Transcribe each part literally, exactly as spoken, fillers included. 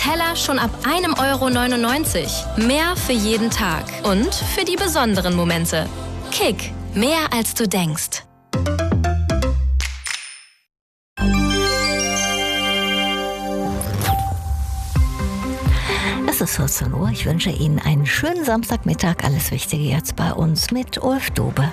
Teller schon ab einem Euro neunundneunzig. Mehr für jeden Tag und für die besonderen Momente. Kick, mehr als du denkst. Es ist vierzehn Uhr. Ich wünsche Ihnen einen schönen Samstagmittag. Alles Wichtige jetzt bei uns mit Ulf Dube.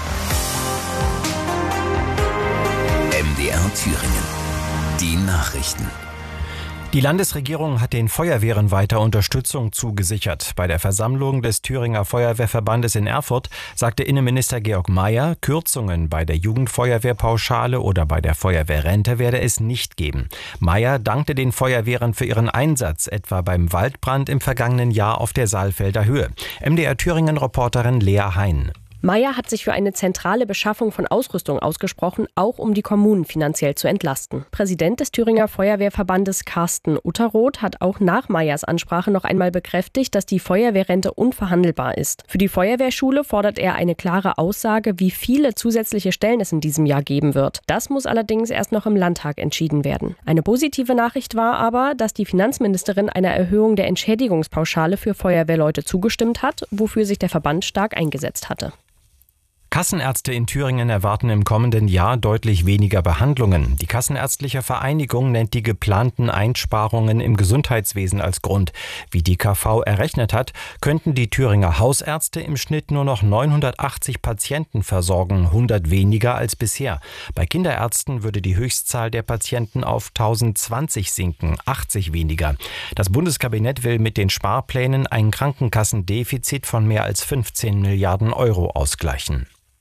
M D R Thüringen. Die Nachrichten. Die Landesregierung hat den Feuerwehren weiter Unterstützung zugesichert. Bei der Versammlung des Thüringer Feuerwehrverbandes in Erfurt sagte Innenminister Georg Mayer, Kürzungen bei der Jugendfeuerwehrpauschale oder bei der Feuerwehrrente werde es nicht geben. Mayer dankte den Feuerwehren für ihren Einsatz, etwa beim Waldbrand im vergangenen Jahr auf der Saalfelder Höhe. M D R Thüringen-Reporterin Lea Hein. Mayer hat sich für eine zentrale Beschaffung von Ausrüstung ausgesprochen, auch um die Kommunen finanziell zu entlasten. Präsident des Thüringer Feuerwehrverbandes Carsten Utterroth hat auch nach Mayers Ansprache noch einmal bekräftigt, dass die Feuerwehrrente unverhandelbar ist. Für die Feuerwehrschule fordert er eine klare Aussage, wie viele zusätzliche Stellen es in diesem Jahr geben wird. Das muss allerdings erst noch im Landtag entschieden werden. Eine positive Nachricht war aber, dass die Finanzministerin einer Erhöhung der Entschädigungspauschale für Feuerwehrleute zugestimmt hat, wofür sich der Verband stark eingesetzt hatte. Kassenärzte in Thüringen erwarten im kommenden Jahr deutlich weniger Behandlungen. Die Kassenärztliche Vereinigung nennt die geplanten Einsparungen im Gesundheitswesen als Grund. Wie die K V errechnet hat, könnten die Thüringer Hausärzte im Schnitt nur noch neunhundertachtzig Patienten versorgen, hundert weniger als bisher. Bei Kinderärzten würde die Höchstzahl der Patienten auf tausendzwanzig sinken, achtzig weniger. Das Bundeskabinett will mit den Sparplänen ein Krankenkassendefizit von mehr als fünfzehn Milliarden Euro ausgleichen.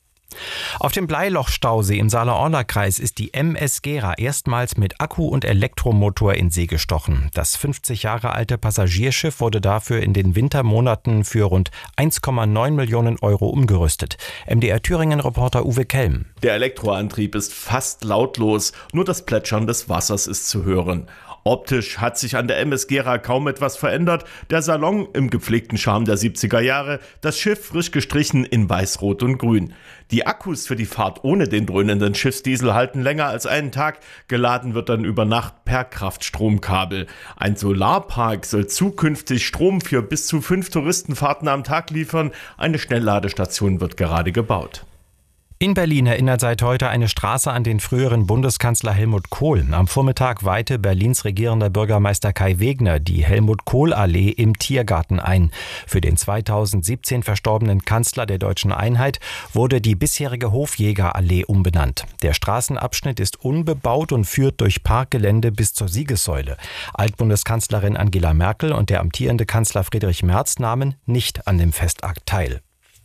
Auf dem Bleiloch-Stausee im Saale-Orla-Kreis ist die M S Gera erstmals mit Akku- und Elektromotor in See gestochen. Das fünfzig Jahre alte Passagierschiff wurde dafür in den Wintermonaten für rund eins Komma neun Millionen Euro umgerüstet. M D R Thüringen-Reporter Uwe Kelm. Der Elektroantrieb ist fast lautlos, nur das Plätschern des Wassers ist zu hören. Optisch hat sich an der M S Gera kaum etwas verändert. Der Salon im gepflegten Charme der siebziger Jahre, das Schiff frisch gestrichen in Weiß, Rot und Grün. Die Akkus für die Fahrt ohne den dröhnenden Schiffsdiesel halten länger als einen Tag. Geladen wird dann über Nacht per Kraftstromkabel. Ein Solarpark soll zukünftig Strom für bis zu fünf Touristenfahrten am Tag liefern. Eine Schnellladestation wird gerade gebaut. In Berlin erinnert seit heute eine Straße an den früheren Bundeskanzler Helmut Kohl. Am Vormittag weihte Berlins regierender Bürgermeister Kai Wegner die Helmut-Kohl-Allee im Tiergarten ein. Für den zweitausendsiebzehn verstorbenen Kanzler der Deutschen Einheit wurde die bisherige Hofjägerallee umbenannt. Der Straßenabschnitt ist unbebaut und führt durch Parkgelände bis zur Siegessäule. Altbundeskanzlerin Angela Merkel und der amtierende Kanzler Friedrich Merz nahmen nicht an dem Festakt teil.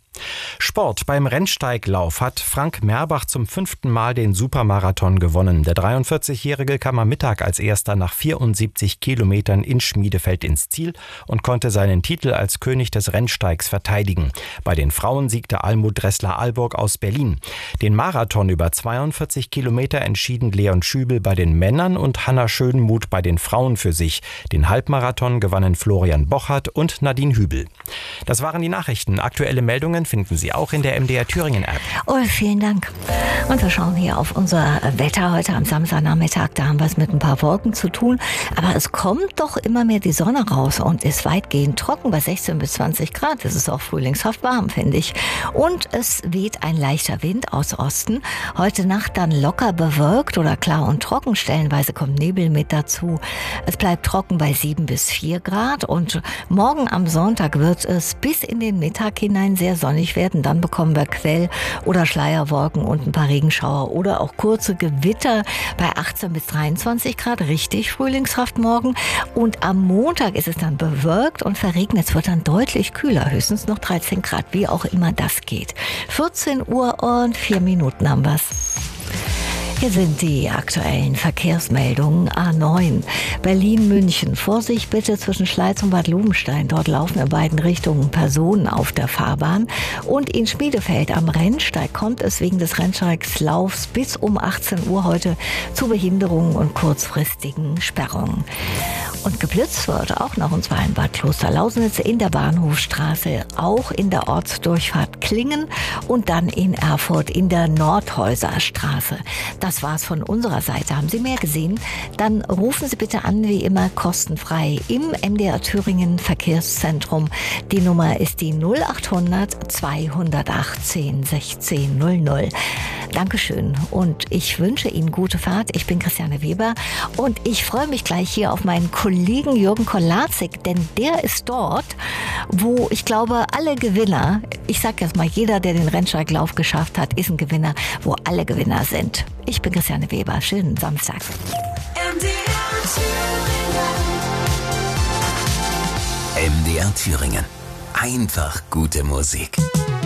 Sport. Beim Rennsteiglauf hat Frank Merbach zum fünften Mal den Supermarathon gewonnen. Der dreiundvierzigjährige kam am Mittag als erster nach vierundsiebzig Kilometern in Schmiedefeld ins Ziel und konnte seinen Titel als König des Rennsteigs verteidigen. Bei den Frauen siegte Almut Dressler-Alborg aus Berlin. Den Marathon über zweiundvierzig Kilometer entschieden Leon Schübel bei den Männern und Hanna Schönmuth bei den Frauen für sich. Den Halbmarathon gewannen Florian Bochert und Nadine Hübel. Das waren die Nachrichten. Aktuelle Meldungen finden Sie auch in der M D R Thüringen App. Oh, vielen Dank. Und wir schauen hier auf unser Wetter heute am Samstagnachmittag. Da haben wir es mit ein paar Wolken zu tun. Aber es kommt doch immer mehr die Sonne raus und ist weitgehend trocken bei sechzehn bis zwanzig Grad. Es ist auch frühlingshaft warm, finde ich. Und es weht ein leichter Wind aus Osten. Heute Nacht dann locker bewölkt oder klar und trocken. Stellenweise kommt Nebel mit dazu. Es bleibt trocken bei sieben bis vier Grad. Und morgen am Sonntag wird es bis in den Mittag hinein sehr sonnig werden. Dann bekommen wir Quell- oder Schleierwolken und ein paar Regenschauer oder auch kurze Gewitter bei achtzehn bis dreiundzwanzig Grad. Richtig frühlingshaft morgen. Und am Montag ist es dann bewölkt und verregnet. Es wird dann deutlich kühler. Höchstens noch dreizehn Grad, wie auch immer das geht. vierzehn Uhr und vier Minuten haben wir's. Hier sind die aktuellen Verkehrsmeldungen. A neun, Berlin-München. Vorsicht bitte zwischen Schleiz und Bad Lobenstein. Dort laufen in beiden Richtungen Personen auf der Fahrbahn. Und in Schmiedefeld am Rennsteig kommt es wegen des Rennsteigslaufs bis um achtzehn Uhr heute zu Behinderungen und kurzfristigen Sperrungen. Und geblitzt wird auch noch, und zwar in Bad Klosterlausnitz in der Bahnhofstraße, auch in der Ortsdurchfahrt Klingen und dann in Erfurt in der Nordhäuserstraße. Das war's von unserer Seite. Haben Sie mehr gesehen? Dann rufen Sie bitte an, wie immer kostenfrei im M D R Thüringen Verkehrszentrum. Die Nummer ist die null achthundert zweihundertachtzehn sechzehn null null. Dankeschön und ich wünsche Ihnen gute Fahrt. Ich bin Christiane Weber und ich freue mich gleich hier auf meinen Kollegen Jürgen Kolarzig, denn der ist dort, wo ich glaube, alle Gewinner, ich sag jetzt mal, jeder, der den Rennsteiglauf geschafft hat, ist ein Gewinner, wo alle Gewinner sind. Ich bin Christiane Weber. Schönen Samstag. M D R Thüringen. Einfach gute Musik.